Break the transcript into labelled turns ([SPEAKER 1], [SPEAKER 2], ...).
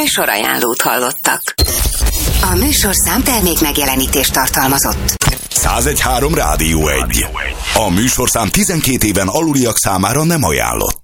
[SPEAKER 1] Műsorajánlót hallottak. A műsorszám termék megjelenítést tartalmazott.
[SPEAKER 2] 101.3 Rádió 1. A műsorszám 12 éven aluliak számára nem ajánlott.